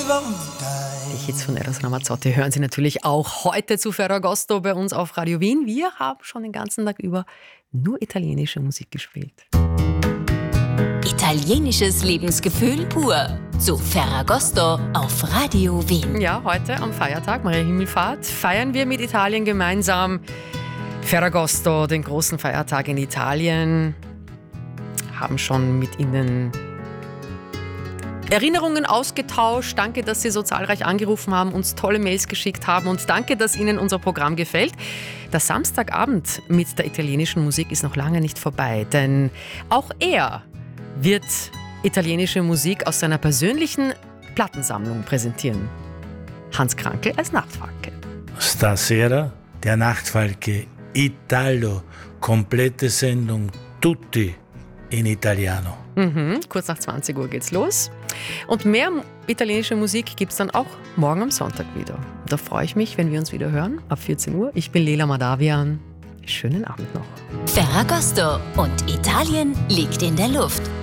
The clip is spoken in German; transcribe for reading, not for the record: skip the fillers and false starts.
Die Hits von Eros Ramazzotti hören Sie natürlich auch heute zu Ferragosto bei uns auf Radio Wien. Wir haben schon den ganzen Tag über nur italienische Musik gespielt. Italienisches Lebensgefühl pur. Zu Ferragosto auf Radio Wien. Ja, heute am Feiertag, Maria Himmelfahrt, feiern wir mit Italien gemeinsam Ferragosto, den großen Feiertag in Italien. Haben schon mit Ihnen Erinnerungen ausgetauscht. Danke, dass Sie so zahlreich angerufen haben, uns tolle Mails geschickt haben und danke, dass Ihnen unser Programm gefällt. Der Samstagabend mit der italienischen Musik ist noch lange nicht vorbei, denn auch er wird italienische Musik aus seiner persönlichen Plattensammlung präsentieren. Hans Krankel als Nachtfalke. Stasera der Nachtfalke Italo, komplette Sendung, tutti in Italiano. Kurz nach 20 Uhr geht's los. Und mehr italienische Musik gibt's dann auch morgen am Sonntag wieder. Da freue ich mich, wenn wir uns wieder hören, ab 14 Uhr. Ich bin Lela Madavian. Schönen Abend noch. Ferragosto und Italien liegt in der Luft.